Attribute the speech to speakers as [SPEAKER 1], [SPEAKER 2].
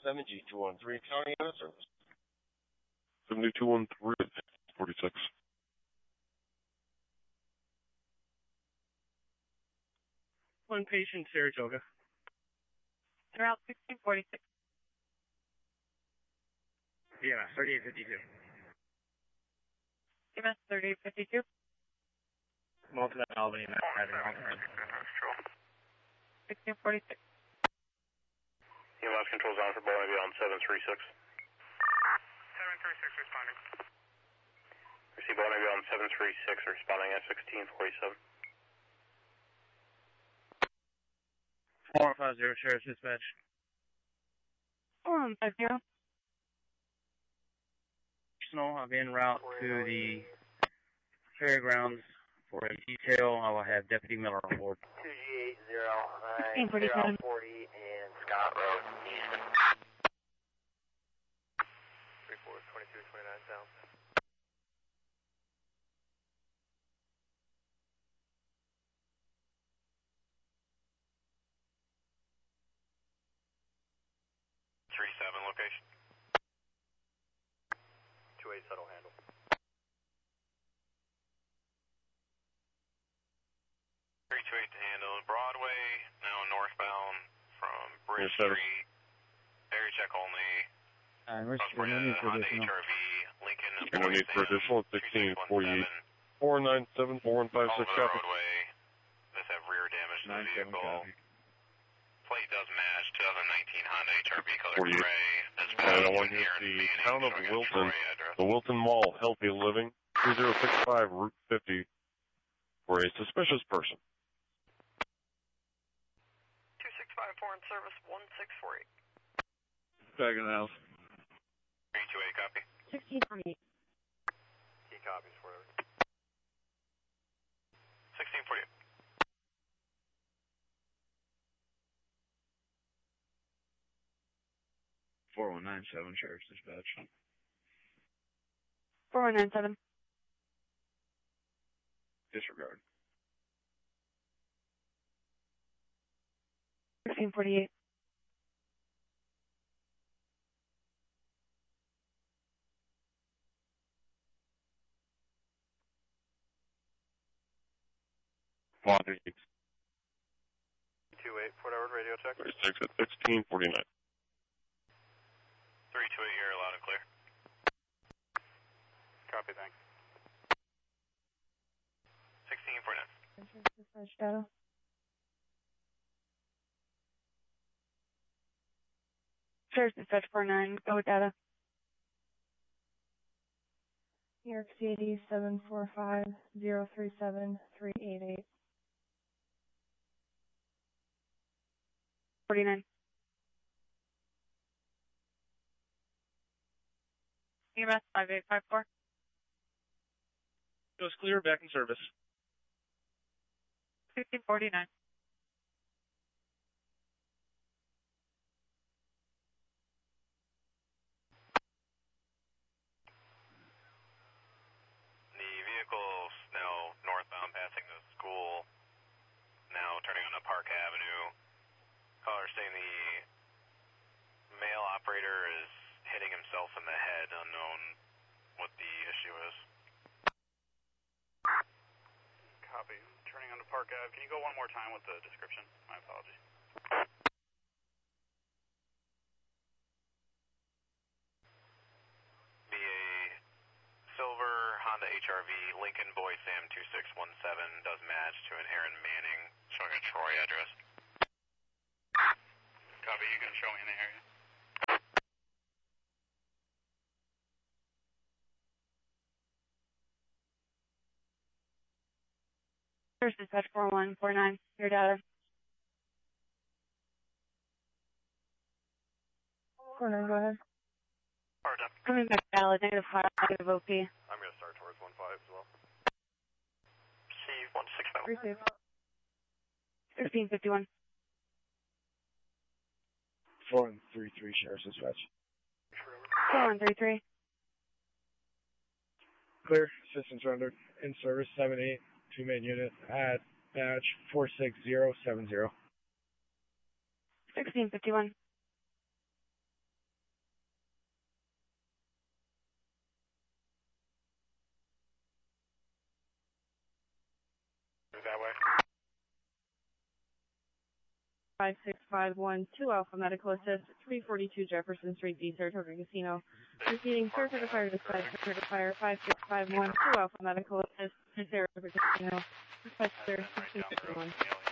[SPEAKER 1] 7213 County out of service.
[SPEAKER 2] 7213, 46.
[SPEAKER 3] One patient, Saratoga.
[SPEAKER 4] Route 1646.
[SPEAKER 3] Yeah, 3852.
[SPEAKER 4] EMS 3852.
[SPEAKER 3] Multiple Albany, not driving on
[SPEAKER 4] 1646.
[SPEAKER 5] EMS controls on for Bowling on 736.
[SPEAKER 6] 736 responding.
[SPEAKER 5] Receive Bowling on 736 responding at 1647.
[SPEAKER 3] 4150, Sheriff's Dispatch.
[SPEAKER 4] 4150.
[SPEAKER 3] Personal, I'll be en route to the fairgrounds for a detail. I will have Deputy Miller on board.
[SPEAKER 5] 2G809,
[SPEAKER 4] 1647.
[SPEAKER 5] 40 and Scott Road, Easton. 342229 south. Location. 28 shuttle handle. 328 to handle. Broadway, now northbound from Bridge Street. Area check only.
[SPEAKER 2] No need for additional.
[SPEAKER 5] HRV, Lincoln.
[SPEAKER 2] No need for additional. 1648. 497 4156 copy.
[SPEAKER 5] Roadway. This have rear damage to the vehicle. Plate does match 2019 Honda HRV color
[SPEAKER 2] 48.
[SPEAKER 5] gray.
[SPEAKER 2] And I want to use the town of Wilton, the Wilton Mall, Healthy Living, 3065 Route 50, for a suspicious person.
[SPEAKER 4] 2654 in service 1648.
[SPEAKER 2] Back in the house.
[SPEAKER 5] 328 copy.
[SPEAKER 4] 1648.
[SPEAKER 5] He copies for it. 1648.
[SPEAKER 2] 4197 Sheriff's Dispatch.
[SPEAKER 4] 4197.
[SPEAKER 2] Disregard.
[SPEAKER 4] 1648.
[SPEAKER 2] One 36.
[SPEAKER 5] 28, Port Edward radio check.
[SPEAKER 2] 36 at 1649.
[SPEAKER 5] 328 here, loud and clear. Copy, thanks. 1649.
[SPEAKER 4] Dispatch data. Sheriff's Dispatch 49, go with data. New York City 745-037-388. 49. EMS 5854.
[SPEAKER 3] Goes clear, back in service.
[SPEAKER 4] 1649.
[SPEAKER 5] The vehicle's now northbound passing the school, now turning onto Park Avenue. Caller saying the male operator is hitting himself in the head, unknown what the issue is. Copy. Turning onto Park Ave. Can you go one more time with the description? My apologies. Be a silver Honda HRV Lincoln Boy Sam 2617 does match to an Aaron Manning showing a Troy address. Copy. You can show me in the area.
[SPEAKER 4] First Dispatch 4149, your data. 49, go ahead.
[SPEAKER 5] Pardon.
[SPEAKER 4] Coming back valid, -5, -OP.
[SPEAKER 5] I'm going to start towards 15 as well. C165.
[SPEAKER 4] Receive. 1651.
[SPEAKER 2] 4133 Sheriff's Dispatch.
[SPEAKER 4] 4133.
[SPEAKER 7] Clear. Assistance rendered. In service 78. 2-man unit at badge 46070.
[SPEAKER 4] 1651.
[SPEAKER 5] highway.
[SPEAKER 4] 56512 Alpha Medical Assist, 342 Jefferson Street, D. Saratoga Casino. Proceeding Saratoga Fire Dispatch, Saratoga Fire 56512 Alpha Medical Assist, Saratoga Casino. Dispatch clear, 1651.